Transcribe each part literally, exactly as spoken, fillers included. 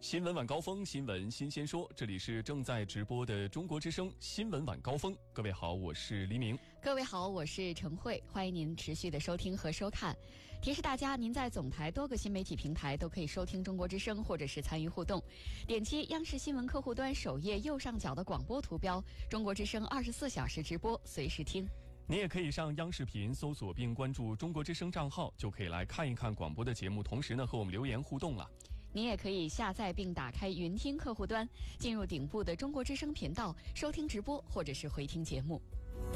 新闻晚高峰，新闻新鲜说，这里是正在直播的中国之声新闻晚高峰。各位好，我是黎明。 各位好，我是陈慧，欢迎您持续的收听和收看。提示大家，您在总台多个新媒体平台都可以收听中国之声，或者是参与互动。点击央视新闻客户端首页右上角的广播图标，中国之声二十四小时直播，随时听。 你也可以上央视频搜索并关注中国之声账号，就可以来看一看广播的节目，同时呢和我们留言互动了。 您也可以下载并打开云听客户端，进入顶部的中国之声频道，收听直播或者是回听节目。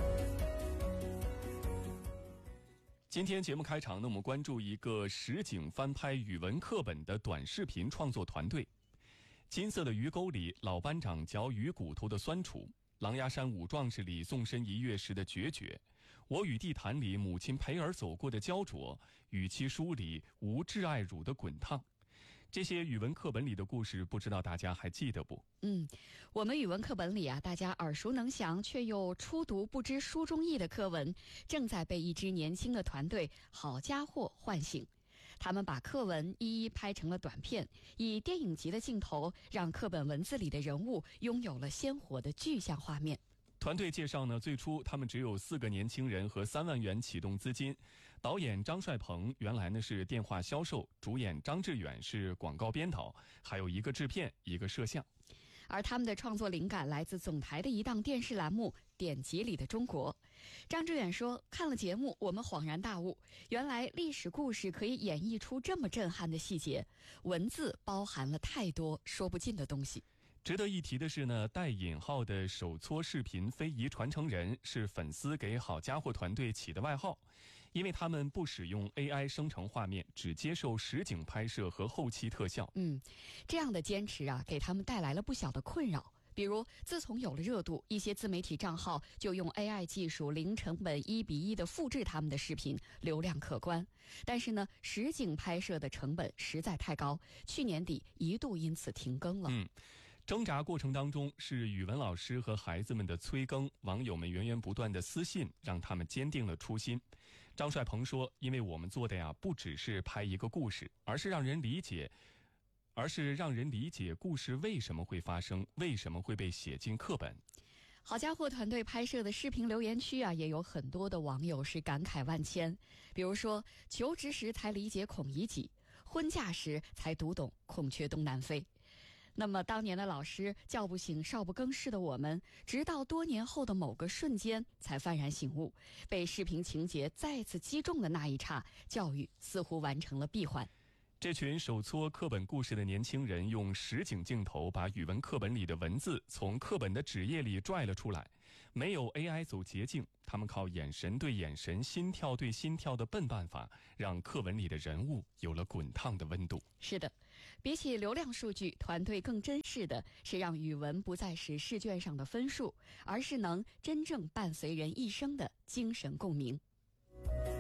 今天节目开场呢，我们关注一个实景翻拍语文课本的短视频创作团队。金色的鱼沟里，老班长嚼鱼骨头的酸楚；狼牙山五壮士里，纵身一跃时的决绝；我与地坛里，母亲陪儿走过的焦灼；与其书里，无挚爱乳的滚烫。这些语文课本里的故事，不知道大家还记得不？ 嗯，我们语文课本里啊，大家耳熟能详却又初读不知书中意的课文，正在被一支年轻的团队好家伙唤醒。他们把课文一一拍成了短片，以电影级的镜头，让课本文字里的人物拥有了鲜活的具象画面。 团队介绍呢，最初他们只有四个年轻人和三万元启动资金。导演张帅鹏原来呢是电话销售，主演张志远是广告编导，还有一个制片，一个摄像。 而他们的创作灵感来自总台的一档电视栏目《典籍里的中国》。张志远说，看了节目我们恍然大悟，原来历史故事可以演绎出这么震撼的细节，文字包含了太多说不尽的东西。 值得一提的是呢，带引号的手搓视频非遗传承人是粉丝给好家伙团队起的外号，因为他们不使用 A I 生成画面，只接受实景拍摄和后期特效。 嗯，这样的坚持啊，给他们带来了不小的困扰。比如，自从有了热度，一些自媒体账号就用 A I 技术零成本一比一的复制他们的视频，流量可观。但是呢，实景拍摄的成本实在太高，去年底一度因此停更了。 嗯。挣扎过程当中，是语文老师和孩子们的催更，网友们源源不断的私信，让他们坚定了初心。张帅鹏说，因为我们做的呀，不只是拍一个故事，而是让人理解而是让人理解故事为什么会发生，为什么会被写进课本。 好家伙团队拍摄的视频留言区啊，也有很多的网友是感慨万千。比如说，求职时才理解孔乙己，婚嫁时才读懂孔雀东南飞。那么当年的老师叫不醒少不更事的我们，直到多年后的某个瞬间才幡然醒悟，被视频情节再次击中的那一刹，教育似乎完成了闭环。 这群手搓课本故事的年轻人用实景镜头把语文课本里的文字从课本的纸页里拽了出来，没有 A I 走捷径，他们靠眼神对眼神，心跳对心跳的笨办法，让课文里的人物有了滚烫的温度。 是的，比起流量数据，团队更珍视的是让语文不再是试卷上的分数，而是能真正伴随人一生的精神共鸣。